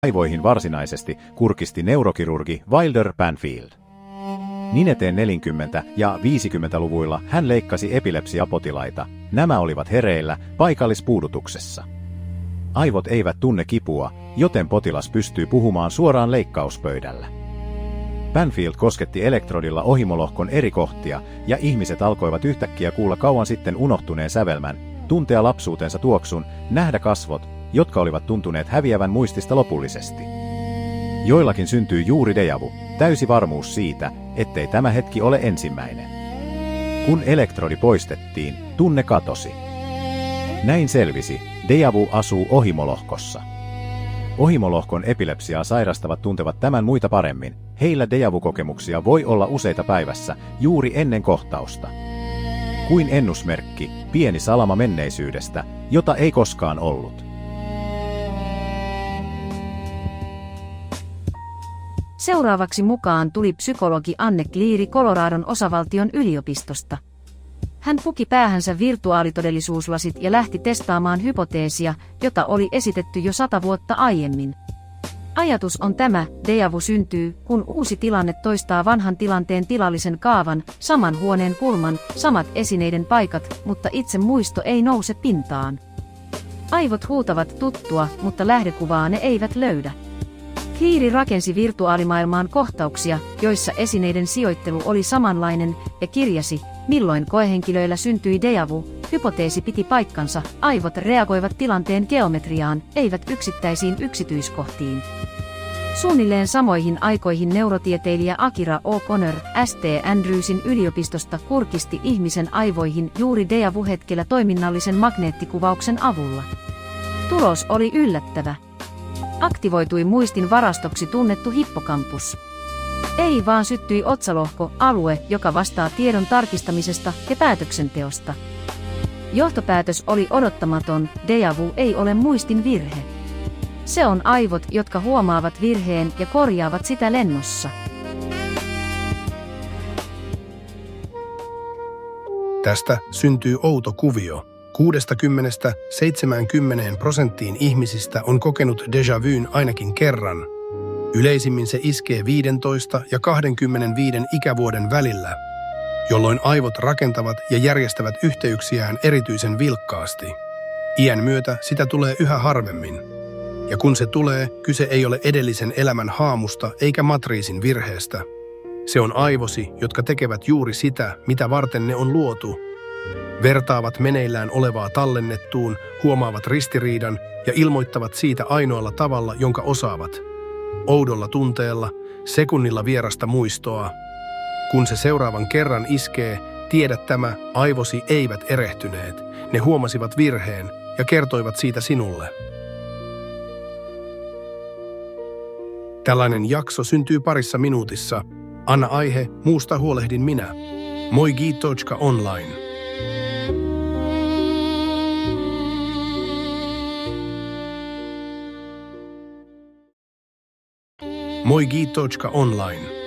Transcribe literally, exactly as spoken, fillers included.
aivoihin varsinaisesti, kurkisti neurokirurgi Wilder Banfield. Nineteen neljäkymmentä- ja viisikymmentäluvuilla hän leikkasi epilepsiapotilaita. Nämä olivat hereillä paikallispuudutuksessa. Aivot eivät tunne kipua, joten potilas pystyy puhumaan suoraan leikkauspöydällä. Banfield kosketti elektrodilla ohimolohkon eri kohtia, ja ihmiset alkoivat yhtäkkiä kuulla kauan sitten unohtuneen sävelmän, tuntea lapsuutensa tuoksun, nähdä kasvot, jotka olivat tuntuneet häviävän muistista lopullisesti. Joillakin syntyi juuri déjà vu, täysi varmuus siitä, ettei tämä hetki ole ensimmäinen. Kun elektrodi poistettiin, tunne katosi. Näin selvisi, déjà vu asuu ohimolohkossa. Ohimolohkon epilepsiaa sairastavat tuntevat tämän muita paremmin. Heillä déjà vu-kokemuksia voi olla useita päivässä, juuri ennen kohtausta. Kuin ennusmerkki, pieni salama menneisyydestä, jota ei koskaan ollut. Seuraavaksi mukaan tuli psykologi Anne Cleary Coloradon osavaltion yliopistosta. Hän puki päähänsä virtuaalitodellisuuslasit ja lähti testaamaan hypoteesia, jota oli esitetty jo sata vuotta aiemmin. Ajatus on tämä: déjà vu syntyy, kun uusi tilanne toistaa vanhan tilanteen tilallisen kaavan, saman huoneen kulman, samat esineiden paikat, mutta itse muisto ei nouse pintaan. Aivot huutavat tuttua, mutta lähdekuvaa ne eivät löydä. Cleary rakensi virtuaalimaailmaan kohtauksia, joissa esineiden sijoittelu oli samanlainen, ja kirjasi, milloin koehenkilöillä syntyi déjà vu. Hypoteesi piti paikkansa, aivot reagoivat tilanteen geometriaan, eivät yksittäisiin yksityiskohtiin. Suunnilleen samoihin aikoihin neurotieteilijä Akira O'Connor S T Andrewsin yliopistosta kurkisti ihmisen aivoihin juuri déjà vu-hetkellä toiminnallisen magneettikuvauksen avulla. Tulos oli yllättävä. Aktivoitui muistin varastoksi tunnettu hippocampus. Ei vaan syttyi otsalohko, alue, joka vastaa tiedon tarkistamisesta ja päätöksenteosta. Johtopäätös oli odottamaton: déjà vu ei ole muistin virhe. Se on aivot, jotka huomaavat virheen ja korjaavat sitä lennossa. Tästä syntyy outo kuvio. kuudestakymmenestä seitsemäänkymmeneen prosenttiin ihmisistä on kokenut déjà vun ainakin kerran. Yleisimmin se iskee viisitoista ja kaksikymmentäviisi ikävuoden välillä, jolloin aivot rakentavat ja järjestävät yhteyksiään erityisen vilkkaasti. Iän myötä sitä tulee yhä harvemmin. Ja kun se tulee, kyse ei ole edellisen elämän haamusta eikä matriisin virheestä. Se on aivosi, jotka tekevät juuri sitä, mitä varten ne on luotu. Vertaavat meneillään olevaa tallennettuun, huomaavat ristiriidan ja ilmoittavat siitä ainoalla tavalla, jonka osaavat. Oudolla tunteella, sekunnilla vierasta muistoa. Kun se seuraavan kerran iskee, tiedä tämä, aivosi eivät erehtyneet. Ne huomasivat virheen ja kertoivat siitä sinulle. Tällainen jakso syntyy parissa minuutissa. Anna aihe, muusta huolehdin minä. Moigi piste online. Moigi piste online.